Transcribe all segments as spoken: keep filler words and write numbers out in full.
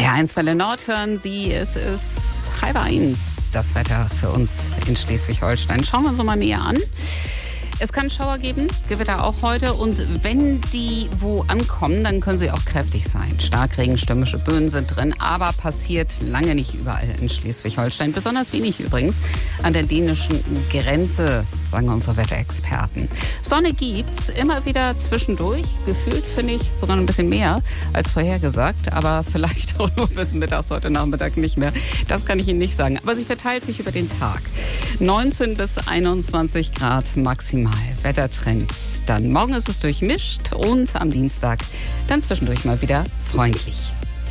R eins Welle Nord hören Sie, es ist halb eins, das Wetter für uns in Schleswig-Holstein. Schauen wir uns mal näher an. Es kann Schauer geben, Gewitter auch heute. Und wenn die wo ankommen, dann können sie auch kräftig sein. Starkregen, stürmische Böen sind drin, aber passiert lange nicht überall in Schleswig-Holstein. Besonders wenig übrigens an der dänischen Grenze, sagen unsere Wetterexperten. Sonne gibt's immer wieder zwischendurch. Gefühlt finde ich sogar ein bisschen mehr als vorhergesagt. Aber vielleicht auch nur bis mittags heute Nachmittag nicht mehr. Das kann ich Ihnen nicht sagen. Aber sie verteilt sich über den Tag. neunzehn bis einundzwanzig Grad maximal. Wettertrend. Dann morgen ist es durchmischt und am Dienstag dann zwischendurch mal wieder freundlich.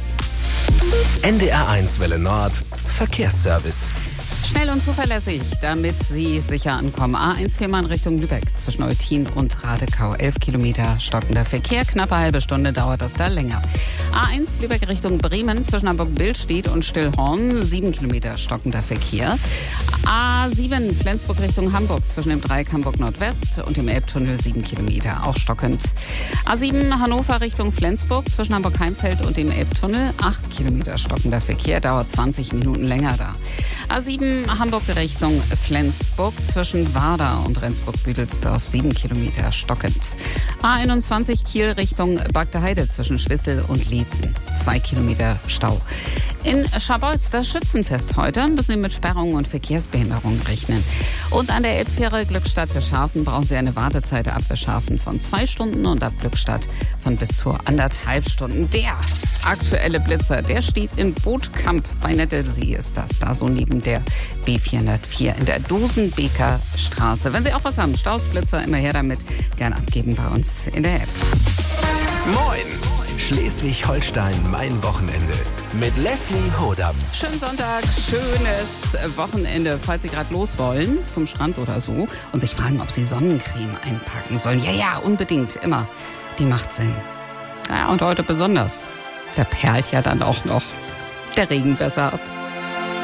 N D R eins Welle Nord Verkehrsservice. Schnell und zuverlässig, damit Sie sicher ankommen. A eins Fehmarn Richtung Lübeck zwischen Eutin und Radekau. elf Kilometer stockender Verkehr. Knappe halbe Stunde dauert das da länger. A eins Lübeck Richtung Bremen zwischen Hamburg-Billstedt und Stillhorn. sieben Kilometer stockender Verkehr. A sieben Flensburg Richtung Hamburg zwischen dem Dreieck Hamburg Nordwest und dem Elbtunnel. sieben Kilometer, auch stockend. A sieben Hannover Richtung Flensburg zwischen Hamburg-Heimfeld und dem Elbtunnel. acht Kilometer stockender Verkehr, dauert zwanzig Minuten länger da. A sieben Hamburg Richtung Flensburg zwischen Warda und Rendsburg-Büdelsdorf. sieben Kilometer stockend. A einundzwanzig Kiel Richtung Bagdeheide zwischen Schwissel und Liezen. zwei Kilometer Stau. In Scharbeutz das Schützenfest heute. Müssen Sie mit Sperrungen und Verkehrsbehinderungen rechnen. Und an der Elbfähre Glückstadt-Wischhafen brauchen Sie eine Wartezeit ab Wischhafen von zwei Stunden und ab Glückstadt von bis zu anderthalb Stunden. Der aktuelle Blitzer, der steht in Bootkamp bei Nettelsee ist das. Da so neben der B vierhundertvier in der Dosenbeker Straße. Wenn Sie auch was haben, Stausblitzer, immer her damit. Gern abgeben bei uns in der App. Moin! Schleswig-Holstein, mein Wochenende. Mit Leslie Hodam. Schönen Sonntag, schönes Wochenende. Falls Sie gerade los wollen, zum Strand oder so, und sich fragen, ob Sie Sonnencreme einpacken sollen. Ja, ja, unbedingt, immer. Die macht Sinn. Ja, und heute besonders. Da perlt ja dann auch noch der Regen besser ab.